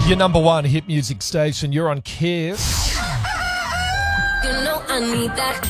Your number one hit music station. You're on Kiss. You know I need that.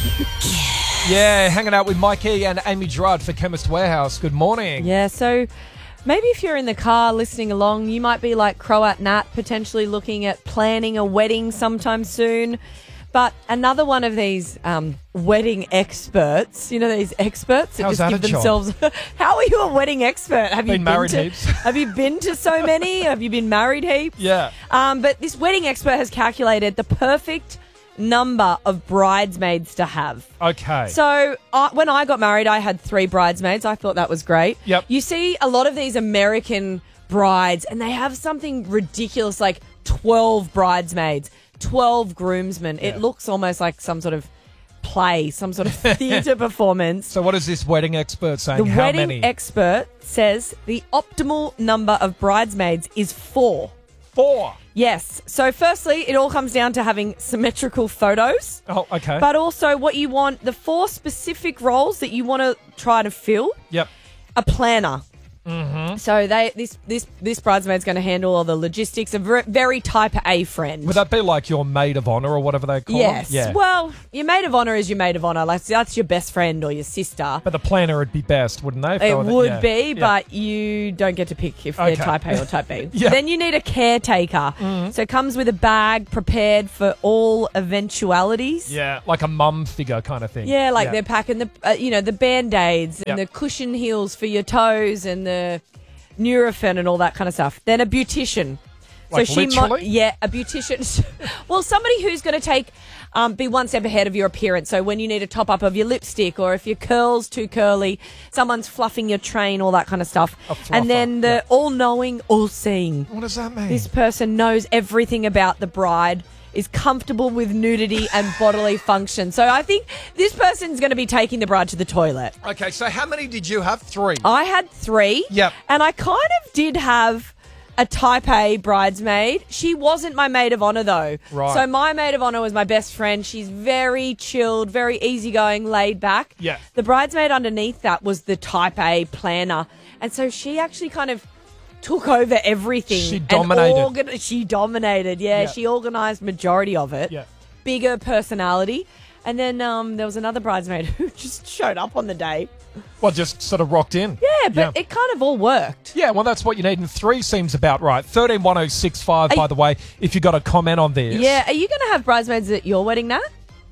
Yeah, hanging out with Mikey and Amy Gerard for Chemist Warehouse. Good morning. Yeah, so maybe if you're in the car listening along, you might be like Croat Nat, potentially looking at planning a wedding sometime soon. But another one of these wedding experts, you know, these experts that How's just that give a job? themselves. How are you a wedding expert? Have Been you married to, heaps. Have you been to so many? Have you been married heaps? Yeah. But this wedding expert has calculated the perfect number of bridesmaids to have. Okay. So when I got married, I had 3 bridesmaids. I thought that was great. Yep. You see a lot of these American brides, and they have something ridiculous like 12 bridesmaids, 12 groomsmen. Yeah. It looks almost like some sort of play, some sort of theatre performance. So what is this wedding expert saying? The How wedding many? expert says the optimal number of bridesmaids is 4. 4. Yes. So firstly, it all comes down to having symmetrical photos. Oh, okay. But also what you want, the 4 specific roles that you want to try to fill, Yep. a planner. Mm-hmm. So this bridesmaid's going to handle all the logistics, a very type A friend. Would that be like your maid of honour or whatever they call Yes. them? Yeah. Well, your maid of honour is your maid of honour. Like, that's your best friend or your sister. But the planner would be best, wouldn't they? if they It were the- would yeah. be, Yeah. but you don't get to pick if Okay. they're type A or type B. Yeah. Then you need a caretaker. So it comes with a bag prepared for all eventualities. Yeah, like a mum figure kind of thing. Yeah, like they're packing the the Band-Aids and Yep. the cushion heels for your toes and the Nurofen and all that kind of stuff. Then a beautician. Like literally? A beautician. Well, somebody who's going to be one step ahead of your appearance. So when you need a top up of your lipstick or if your curl's too curly, someone's fluffing your train, all that kind of stuff. A fluffer, And then the yeah. all-knowing, all-seeing. What does that mean? This person knows everything about the bride, is comfortable with nudity and bodily function. So I think this person's going to be taking the bride to the toilet. Okay, so how many did you have? 3. I had 3. Yep. And I kind of did have a type A bridesmaid. She wasn't my maid of honour, though. Right. So my maid of honour was my best friend. She's very chilled, very easygoing, laid back. Yeah. The bridesmaid underneath that was the type A planner. And so she actually kind of took over everything. She and dominated. She dominated, yeah. Yeah. She organised majority of it. Yeah. Bigger personality. And then there was another bridesmaid who just showed up on the day. Well, just sort of rocked in. Yeah, but it kind of all worked. Yeah, well, that's what you need. And 3 seems about right. 131065, by the way, if you got a comment on this. Yeah, are you going to have bridesmaids at your wedding, Nat?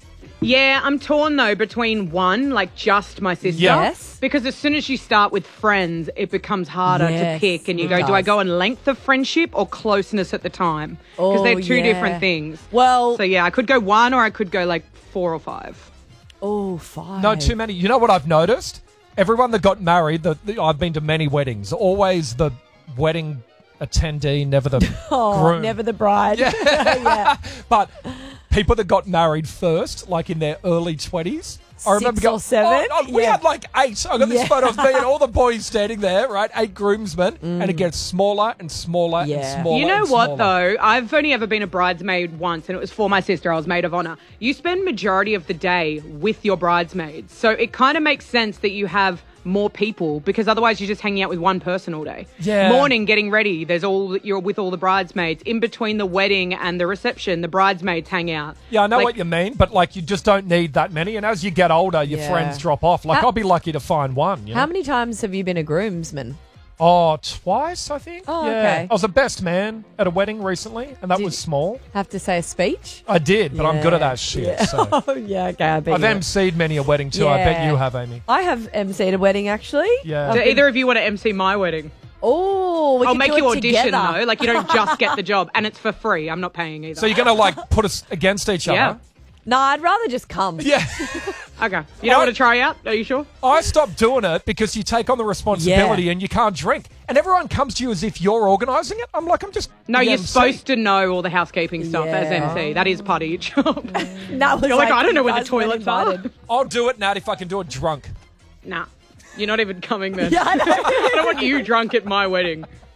Yeah, I'm torn though between one, like just my sister. Yeah. Yes. Because as soon as you start with friends, it becomes harder to Yes, pick. And you it go, do I does. go on length of friendship or closeness at the time? Because they're Oh, two yeah. different things. Well, So yeah, I could go 1 or I could go like 4 or 5. oh, 5. No, too many. You know what I've noticed? Everyone that got married, I've been to many weddings, always the wedding attendee, never the groom. Never the bride. Yeah. But people that got married first, like in their early 20s. I remember 6 or 7? We Yeah. had like 8. I got this Yeah. photo of me and all the boys standing there, right? 8 groomsmen. And it gets smaller and smaller Yeah. and smaller. You know and what smaller. though? I've only ever been a bridesmaid once, and it was for my sister. I was maid of honor. You spend majority of the day with your bridesmaids, so it kind of makes sense that you have more people, because otherwise you're just hanging out with one person all day. Yeah. Morning, getting ready. You're with all the bridesmaids. In between the wedding and the reception, the bridesmaids hang out. Yeah, I know Like, what you mean, but like you just don't need that many. And as you get older, your Yeah. friends drop off. Like How- I'll be lucky to find one. You know? How many times have you been a groomsman? Oh, twice, I think. Oh, yeah. okay. I was a best man at a wedding recently, and that Did- was small. Have to say a speech? I did, but I'm good at Yeah. that shit. Yeah. So. Oh, yeah, okay, I bet I've you. emceed many a wedding too. I bet Yeah. you have, Amy. I have emceed a wedding, actually. Yeah. Do either of you want to MC my wedding? Oh, we I'll could make do you it audition together. though. Like you don't just get the job, and it's for free. I'm not paying either. So you're gonna like put us against each other? Yeah. No, I'd rather just come. Yeah. Okay. You don't want to try out? Are you sure? I stopped doing it because you take on the responsibility and you can't drink, and everyone comes to you as if you're organising it. I'm just No, the you're MC. supposed to know all the housekeeping stuff as Yeah. MC. That is part of your job. No, it's You're like, I don't know you where the guys weren't toilets are. invited. I'll do it, Nat, if I can do it drunk. Nah, you're not even coming then. Yeah, I know. I don't want you drunk at my wedding.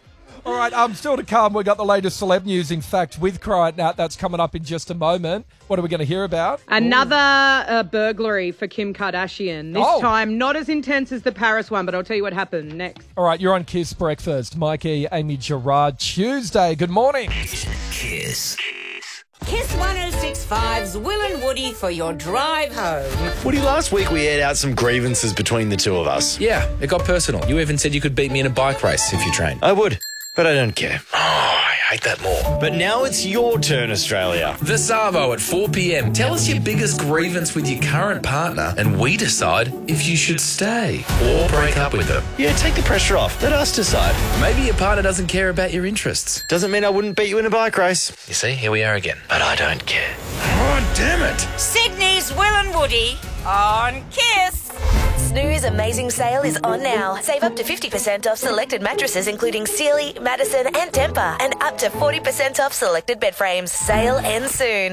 All right, still to come, we got the latest celeb news, in fact, with Cry It Nat. That's coming up in just a moment. What are we going to hear about? Another burglary for Kim Kardashian. This time, not as intense as the Paris one, but I'll tell you what happened next. All right, you're on Kiss Breakfast. Mikey, Amy Gerard, Tuesday. Good morning. Kiss. Kiss 106.5's Will and Woody for your drive home. Woody, last week we aired out some grievances between the two of us. Yeah, it got personal. You even said you could beat me in a bike race if you trained. I would, but I don't care. Oh, I hate that more. But now it's your turn, Australia. The Savo at 4 p.m. Tell us your biggest grievance with your current partner and we decide if you should stay or break up with them. Yeah, take the pressure off. Let us decide. Maybe your partner doesn't care about your interests. Doesn't mean I wouldn't beat you in a bike race. You see, here we are again. But I don't care. Oh, damn it. Sydney's Will and Woody on Kiss. Snooze Amazing Sale is on now. Save up to 50% off selected mattresses including Sealy, Madison and Tempur, and up to 40% off selected bed frames. Sale ends soon.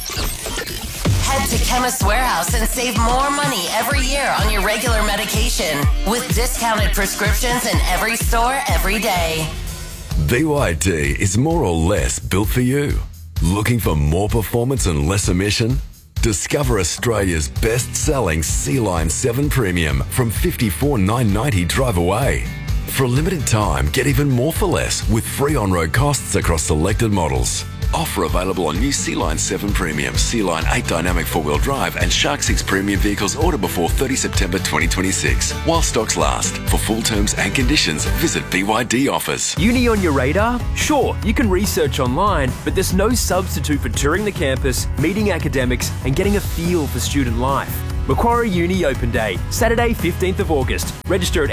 Head to Chemist Warehouse and save more money every year on your regular medication with discounted prescriptions in every store every day. BYD is more or less built for you. Looking for more performance and less emission? Discover Australia's best-selling Sea-Line 7 Premium from $54,990 drive away. For a limited time, get even more for less with free on-road costs across selected models. Offer available on new Sea-Line 7 Premium, Sea-Line 8 Dynamic 4-wheel drive and Shark 6 Premium vehicles order before 30 September 2026. While stocks last. For full terms and conditions, visit BYD offers. Uni on your radar? Sure, you can research online, but there's no substitute for touring the campus, meeting academics and getting a feel for student life. Macquarie Uni Open Day, Saturday 15th of August. Register at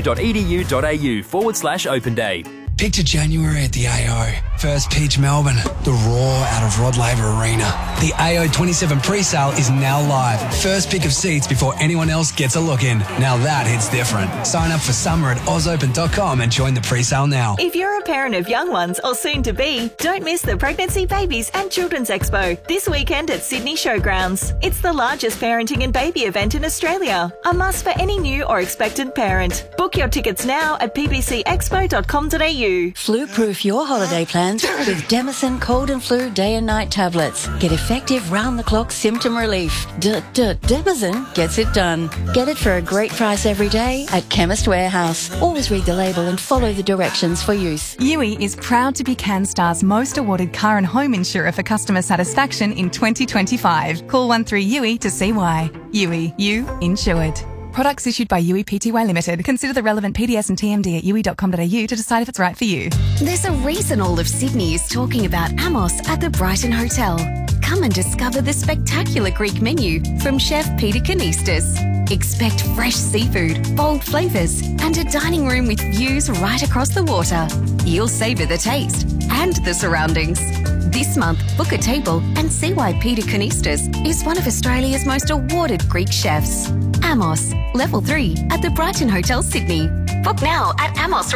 mq.edu.au/Open Day. Picture January at the AO. First pitch Melbourne, the roar out of Rod Laver Arena. The AO 27 pre-sale is now live. First pick of seats before anyone else gets a look in. Now that hits different. Sign up for summer at ausopen.com and join the pre-sale now. If you're a parent of young ones or soon to be, don't miss the Pregnancy, Babies and Children's Expo this weekend at Sydney Showgrounds. It's the largest parenting and baby event in Australia. A must for any new or expectant parent. Book your tickets now at pbcexpo.com.au. Flu-proof your holiday plans with Demison Cold and Flu Day and Night tablets. Get effective round-the-clock symptom relief. Demison gets it done. Get it for a great price every day at Chemist Warehouse. Always read the label and follow the directions for use. Yui is proud to be CanStar's most awarded car and home insurer for customer satisfaction in 2025. Call 13-YUI to see why. Yui, you insured. Products issued by Yui Pty Limited. Consider the relevant PDS and TMD at yui.com.au to decide if it's right for you. There's a reason all of Sydney is talking about Amos at the Brighton Hotel. Come and discover the spectacular Greek menu from Chef Peter Kanistas. Expect fresh seafood, bold flavours, and a dining room with views right across the water. You'll savour the taste and the surroundings. This month, book a table and see why Peter Kanistas is one of Australia's most awarded Greek chefs. Amos, Level 3 at the Brighton Hotel, Sydney. Book now at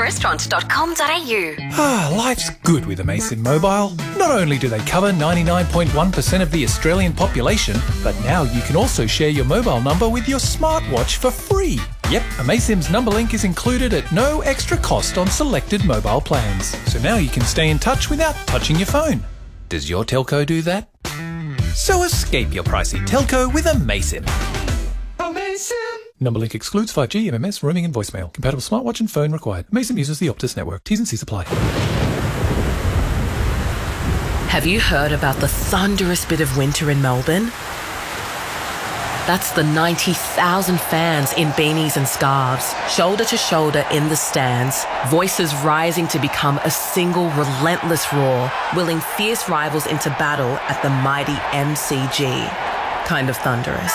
amosrestaurant.com.au. Life's good with Amazing Mobile. Not only do they cover 99.1% of the Australian population, but now you can also share your mobile number with your smartwatch for free. Yep, Amaysim's number link is included at no extra cost on selected mobile plans. So now you can stay in touch without touching your phone. Does your telco do that? So escape your pricey telco with Amaysim. Number link excludes 5G, MMS, roaming and voicemail. Compatible smartwatch and phone required. Amaysim uses the Optus network. T's and C's apply. Have you heard about the thunderous bit of winter in Melbourne? That's the 90,000 fans in beanies and scarves, shoulder to shoulder in the stands, voices rising to become a single relentless roar, willing fierce rivals into battle at the mighty MCG. Kind of thunderous.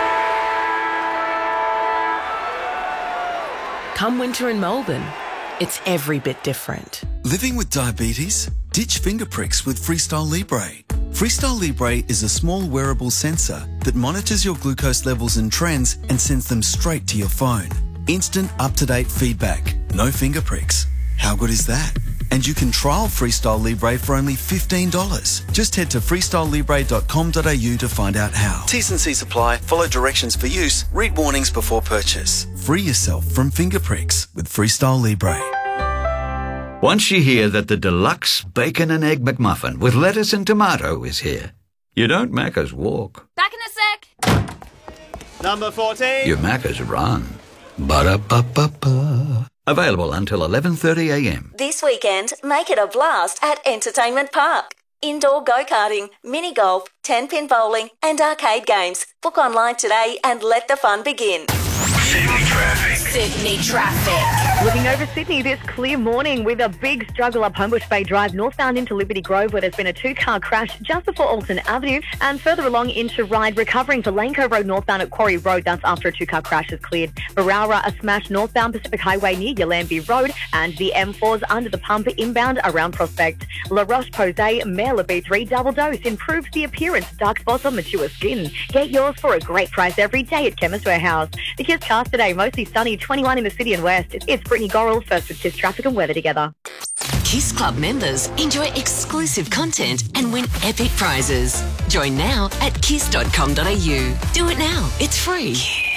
Come winter in Melbourne, it's every bit different. Living with diabetes? Ditch finger pricks with Freestyle Libre. Freestyle Libre is a small wearable sensor that monitors your glucose levels and trends and sends them straight to your phone. Instant, up-to-date feedback. No finger pricks. How good is that? And you can trial Freestyle Libre for only $15. Just head to freestylelibre.com.au to find out how. T's and C's apply. Follow directions for use. Read warnings before purchase. Free yourself from finger pricks with Freestyle Libre. Once you hear that the deluxe bacon and egg McMuffin with lettuce and tomato is here, you don't Macca's walk. Back in a sec. Number 14. You Macca's run. Ba-da-ba-ba-ba. Available until 11:30am. This weekend, make it a blast at Entertainment Park. Indoor go-karting, mini-golf, 10-pin bowling and arcade games. Book online today and let the fun begin. Sydney traffic. Looking over Sydney this clear morning with a big struggle up Homebush Bay Drive northbound into Liberty Grove where there's been a 2-car crash just before Alton Avenue and further along into Ryde, recovering to Lane Cove Road northbound at Quarry Road. That's after a 2-car crash is cleared. Barowra, a smash northbound Pacific Highway near Yalambee Road and the M4's under the pump inbound around Prospect. La Roche-Posay, Male B3 double dose improves the appearance, dark spots on mature skin. Get yours for a great price every day at Chemist Warehouse. The Kiss cast today, mostly sunny, 21 in the city and west. It's Brittany Gorrell, first with Kiss Traffic and Weather together. Kiss Club members enjoy exclusive content and win epic prizes. Join now at kiss.com.au. Do it now. It's free.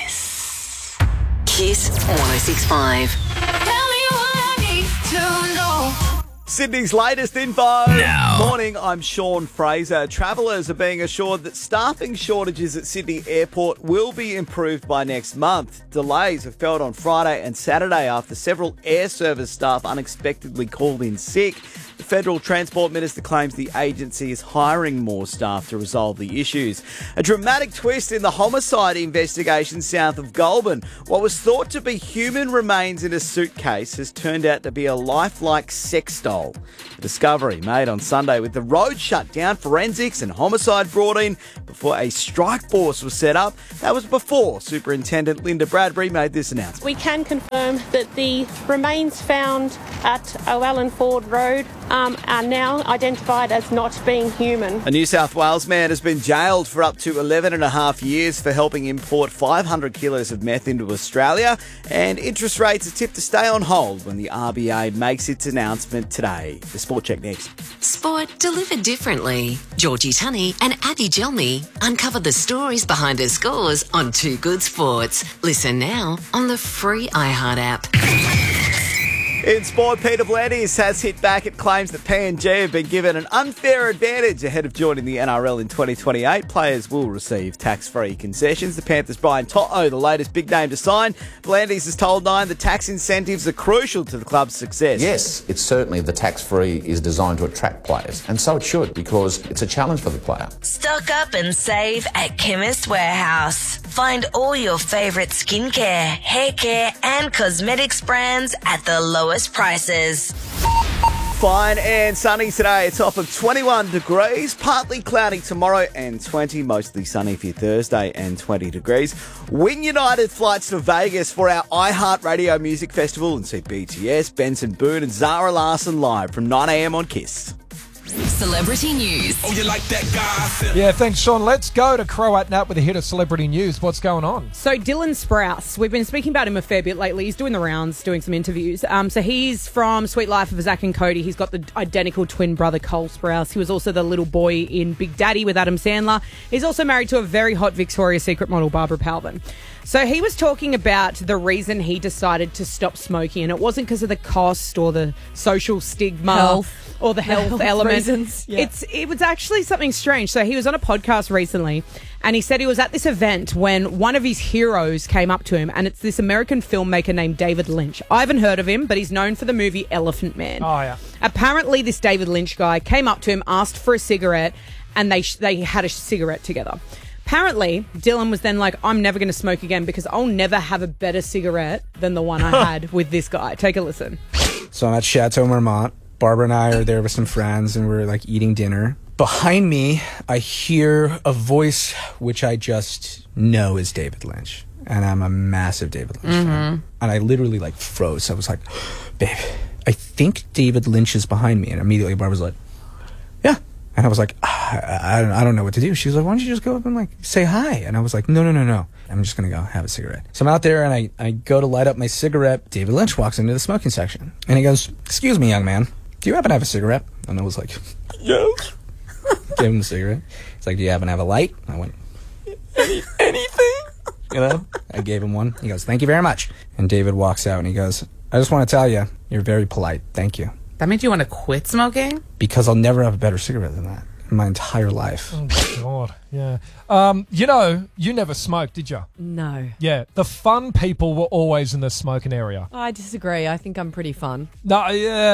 Kiss 106.5. Sydney's latest info. Now. Morning, I'm Sean Fraser. Travellers are being assured that staffing shortages at Sydney Airport will be improved by next month. Delays were felt on Friday and Saturday after several air service staff unexpectedly called in sick. The Federal Transport Minister claims the agency is hiring more staff to resolve the issues. A dramatic twist in the homicide investigation south of Goulburn. What was thought to be human remains in a suitcase has turned out to be a lifelike sex doll. A discovery made on Sunday with the road shut down, forensics and homicide brought in before a strike force was set up. That was before Superintendent Linda Bradbury made this announcement. We can confirm that the remains found at O'Allen Ford Road are now identified as not being human. A New South Wales man has been jailed for up to 11 and a half years for helping import 500 kilos of meth into Australia, and interest rates are tipped to stay on hold when the RBA makes its announcement today. The Sport Check next. Sport delivered differently. Georgie Tunney and Addy Gelmy uncover the stories behind the scores on Too Good Sports. Listen now on the free iHeart app. In sport, Peter Blandis has hit back at claims that PNG have been given an unfair advantage ahead of joining the NRL in 2028. Players will receive tax-free concessions. The Panthers' Brian To'o, the latest big name to sign. Blandis has told Nine the tax incentives are crucial to the club's success. Yes, it's certainly the tax-free is designed to attract players, and so it should, because it's a challenge for the player. Stock up and save at Chemist Warehouse. Find all your favourite skincare, hair care and cosmetics brands at the lowest prices. Fine and sunny today. It's off of 21 degrees, partly cloudy tomorrow and 20, mostly sunny for your Thursday and 20 degrees. Win United flights to Vegas for our iHeartRadio Music Festival and see BTS, Benson Boone and Zara Larsson live from 9am on Kiss. Celebrity news. Oh, you like that gossip? Yeah, thanks, Sean. Let's go to Croat Nat with a hit of celebrity news. What's going on? So Dylan Sprouse, we've been speaking about him a fair bit lately. He's doing the rounds, doing some interviews. So he's from Sweet Life of Zack and Cody. He's got the identical twin brother, Cole Sprouse. He was also the little boy in Big Daddy with Adam Sandler. He's also married to a very hot Victoria's Secret model, Barbara Palvin. So he was talking about the reason he decided to stop smoking, and it wasn't because of the cost or the social stigma or the health element. Reasons. Yeah. It was actually something strange. So he was on a podcast recently, and he said he was at this event when one of his heroes came up to him, and it's this American filmmaker named David Lynch. I haven't heard of him, but he's known for the movie Elephant Man. Oh, yeah. Apparently, this David Lynch guy came up to him, asked for a cigarette, and they had a cigarette together. Apparently, Dylan was then like, I'm never going to smoke again because I'll never have a better cigarette than the one I had with this guy. Take a listen. So I'm at Chateau Marmont. Barbara and I are there with some friends, and we're like eating dinner. Behind me, I hear a voice which I just know is David Lynch. And I'm a massive David Lynch fan. And I literally like froze. I was like, babe, I think David Lynch is behind me. And immediately Barbara's like, yeah. And I was like, I don't know what to do. She was like, why don't you just go up and like say hi? And I was like, no. I'm just going to go have a cigarette. So I'm out there and I go to light up my cigarette. David Lynch walks into the smoking section and he goes, excuse me, young man, do you happen to have a cigarette? And I was like, yes. Gave him the cigarette. He's like, do you happen to have a light? And I went, anything? You know? I gave him one. He goes, thank you very much. And David walks out and he goes, I just want to tell you, you're very polite. Thank you. That made you want to quit smoking? Because I'll never have a better cigarette than that in my entire life. Oh, God, yeah. You never smoked, did you? No. Yeah, the fun people were always in the smoking area. I disagree. I think I'm pretty fun. Nat,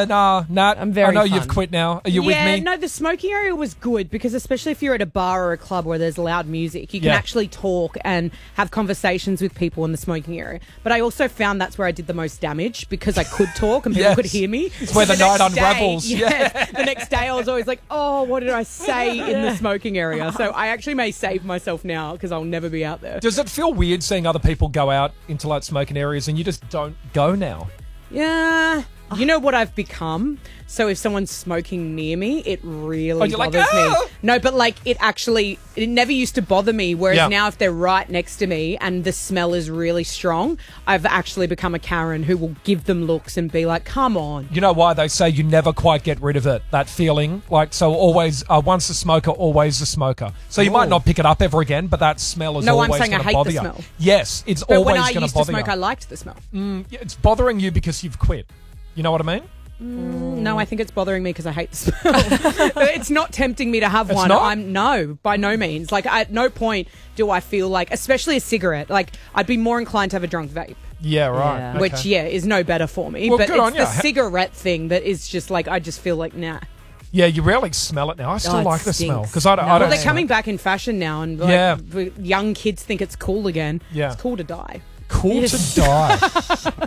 I'm very I know fun. you've quit now. Are you with me? No, the smoking area was good because especially if you're at a bar or a club where there's loud music, you can actually talk and have conversations with people in the smoking area. But I also found that's where I did the most damage because I could talk and people could hear me. It's where the night next unravels. Day, the next day I was always like, oh, what did I say in the smoking area? So I actually may save myself now because I'll never be out there. Does it feel weird seeing other people go out into like smoking areas and you just don't go now? Yeah. You know what I've become? So if someone's smoking near me, it really bothers me. No, but like it never used to bother me. Whereas now if they're right next to me and the smell is really strong, I've actually become a Karen who will give them looks and be like, come on. You know why they say you never quite get rid of it, that feeling? Like, so always, once a smoker, always a smoker. So you might not pick it up ever again, but that smell is always going to bother you. No, I'm saying I hate the smell. Yes, it's always going to bother you. But when I used to smoke, I liked the smell. It's bothering you because you've quit. You know what I mean? No, I think it's bothering me because I hate the smell. It's not tempting me to have one. Not? No, by no means. Like, at no point do I feel like, especially a cigarette, like, I'd be more inclined to have a drunk vape. Yeah, right. Yeah. Which, is no better for me. Well, but good on it's the cigarette thing that is just like, I just feel like, nah. Yeah, you rarely smell it now. I still like the smell because I don't. Well, they're coming back in fashion now, and like, young kids think it's cool again. Yeah, it's cool to die. Cool to die.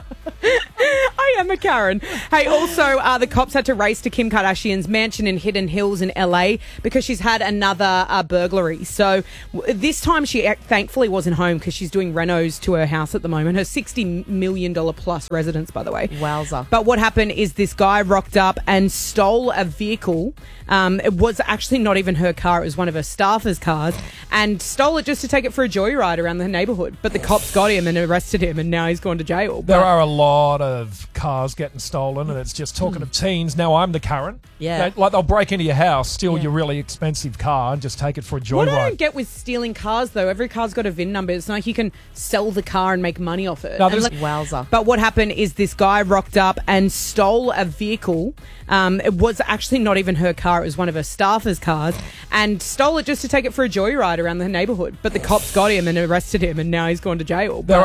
I am a Karen. Hey, also, the cops had to race to Kim Kardashian's mansion in Hidden Hills in LA because she's had another burglary. So this time she thankfully wasn't home because she's doing renos to her house at the moment. Her $60 million plus residence, by the way. Wowza. But what happened is this guy rocked up and stole a vehicle. It was actually not even her car. It was one of her staffers' cars and stole it just to take it for a joyride around the neighborhood. But the cops got him and arrested him and now he's gone to jail. There are a lot of cars getting stolen and it's just talking of teens. Now I'm the Karen. Yeah. Like they'll break into your house, steal your really expensive car and just take it for a joyride. What I don't get with stealing cars, though, every car's got a VIN number. It's not like you can sell the car and make money off it. No, wowza. But what happened is this guy rocked up and stole a vehicle. It was actually not even her car. It was one of her staffers' cars and stole it just to take it for a joyride around the neighborhood. But the cops got him and arrested him and now he's gone to jail.